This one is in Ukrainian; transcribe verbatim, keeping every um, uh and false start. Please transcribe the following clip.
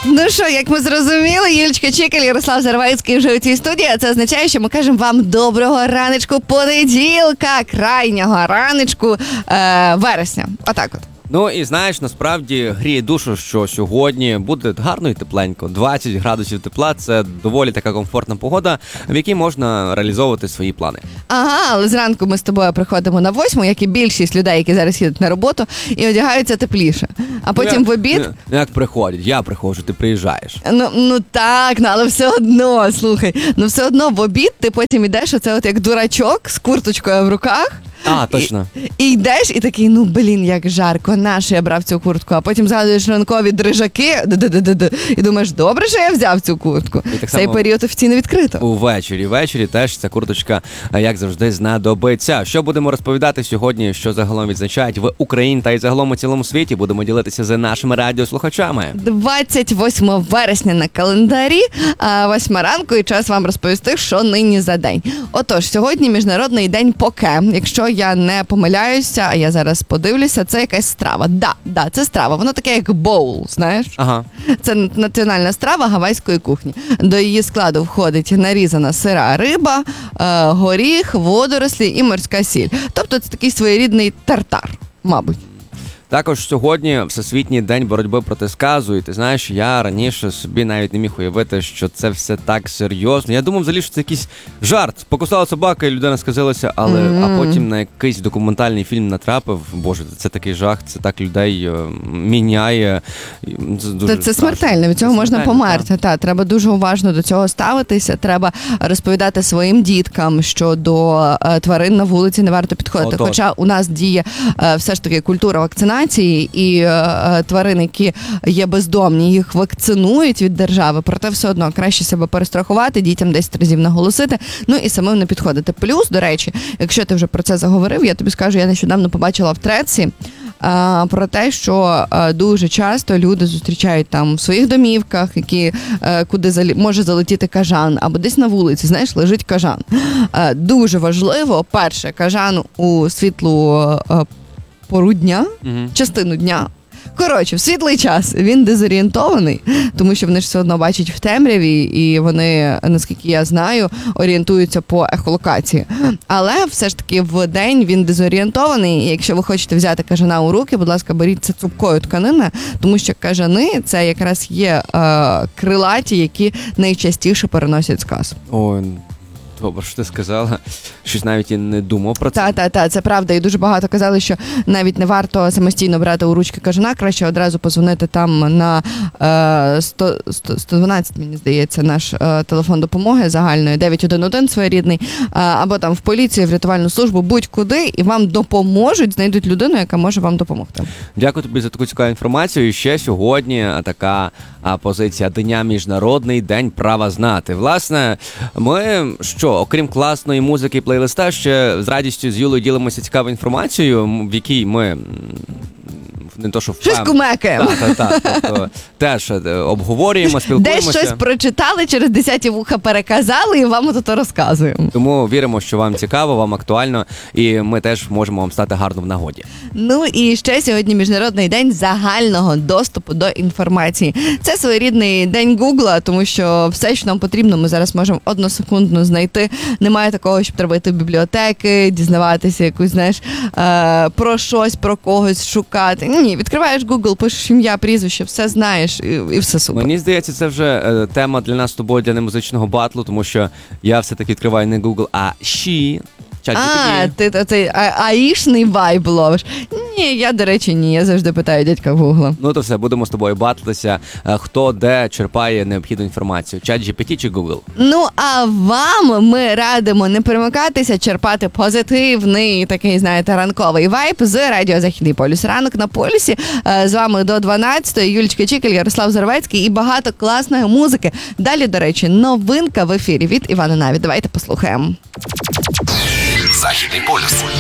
Ну що, як ми зрозуміли, Юлічка Чикаль, Ярослав Зарвайський вже у цій студії, а це означає, що ми кажемо вам доброго раночку понеділка, крайнього раночку е, вересня. Отак от. Ну і знаєш, насправді гріє душу, що сьогодні буде гарно і тепленько. двадцять градусів тепла – це доволі така комфортна погода, в якій можна реалізовувати свої плани. Ага, але зранку ми з тобою приходимо на восьму, як і більшість людей, які зараз їдуть на роботу, і одягаються тепліше. А потім ну, в обід... Ну, як приходять? Я приходжу, ти приїжджаєш. Ну, ну так, ну, але все одно, слухай, ну все одно в обід ти потім йдеш, оце от як дурачок з курточкою в руках. А, точно. І, і йдеш, і такий, ну, блін, як жарко, нащо я брав цю куртку? А потім згадуєш ранкові дрижаки, і думаєш, добре, що я взяв цю куртку. Цей само період офіційно відкрито. Увечері, ввечері теж ця курточка, як завжди, знадобиться. Що будемо розповідати сьогодні, що загалом відзначають в Україні та й загалом у цілому світі? Будемо ділитися з нашими радіослухачами. двадцять восьмого вересня на календарі, восьма ранку, і час вам розповісти, що нині за день. Отож, сьогодні Міжнародний день поке. Якщо я не помиляюся, а я зараз подивлюся, це якась страва. Да, да, це страва. Воно таке, як боул, знаєш? Ага. Це національна страва гавайської кухні. До її складу входить нарізана сира риба, горіх, водорослі і морська сіль. Тобто це такий своєрідний тартар, мабуть. Також сьогодні Всесвітній день боротьби проти сказу, і ти знаєш, я раніше собі навіть не міг уявити, що це все так серйозно. Я думав взагалі, що це якийсь жарт. Покусала собака і людина сказилася, але mm-hmm. а потім на якийсь документальний фільм натрапив. Боже, це такий жах, це так людей е, міняє. Це, дуже це, це смертельно, від цього це можна померти. Та. Та, треба дуже уважно до цього ставитися, треба розповідати своїм діткам, що до е, тварин на вулиці не варто підходити. Отож. Хоча у нас діє е, все ж таки культура вакцинації, і е, тварини, які є бездомні, їх вакцинують від держави, проте все одно краще себе перестрахувати, дітям десять разів наголосити, ну і самим не підходити. Плюс, до речі, якщо ти вже про це заговорив, я тобі скажу, я нещодавно побачила в треці е, про те, що е, дуже часто люди зустрічають там в своїх домівках, які, е, куди залі... може залетіти кажан, або десь на вулиці, знаєш, лежить кажан. Е, дуже важливо, перше, кажан у світлу е, пору дня, uh-huh. частину дня. Коротше, в світлий час він дезорієнтований, тому що вони ж все одно бачать в темряві, і вони, наскільки я знаю, орієнтуються по ехолокації. Але все ж таки в день він дезорієнтований, і якщо ви хочете взяти кажана у руки, будь ласка, беріть це цупкою тканини, тому що кажани – це якраз є е, крилаті, які найчастіше переносять сказ. Ой, добре, що ти сказала. Щось навіть і не думав про це. Так, так, так, це правда. І дуже багато казали, що навіть не варто самостійно брати у ручки кажана, краще одразу позвонити там на е, сто, сто, сто дванадцять, мені здається, наш е, телефон допомоги загальної, дев'ять один один своєрідний, е, або там в поліцію, в рятувальну службу, будь-куди, і вам допоможуть, знайдуть людину, яка може вам допомогти. Дякую тобі за таку цікаву інформацію. І ще сьогодні така а, позиція Дня Міжнародний день права знати. Власне, ми, що, окрім класної музики і плейлиста, ще з радістю з Юлею ділимося цікавою інформацією, в якій ми не то, що щось кумекаємо. Так, так, так. Тобто, теж обговорюємо, спілкуємося. Десь щось прочитали, через десяті вуха переказали і вам ото розказуємо. Тому віримо, що вам цікаво, вам актуально, і ми теж можемо вам стати гарно в нагоді. Ну і ще сьогодні Міжнародний день загального доступу до інформації. Це своєрідний день Гугла, тому що все, що нам потрібно, ми зараз можемо односекундно знайти. Немає такого, щоб треба йти в бібліотеки, дізнаватися якусь, знаєш, про щось, про когось шукати. Ні, відкриваєш Google, пишеш ім'я, прізвище, все знаєш і, і все супер. Мені здається, це вже е, тема для нас з тобою, для немузичного батлу, тому що я все-таки відкриваю не Google, а She. А, ти цей аїшний вайб ловиш. Ні, я, до речі, ні. Я завжди питаю дядька Гугла. Ну то все, будемо з тобою батлитися, хто де черпає необхідну інформацію. ChatGPT чи Google? Ну, а вам ми радимо не перемикатися, черпати позитивний такий, знаєте, ранковий вайб з радіо Західний полюс. Ранок на полюсі. З вами до дванадцятої Юлічка Чикаль, Ярослав Зарвецький і багато класної музики. Далі, до речі, новинка в ефірі від Івана Наві. Давайте послухаємо. Західний полюс.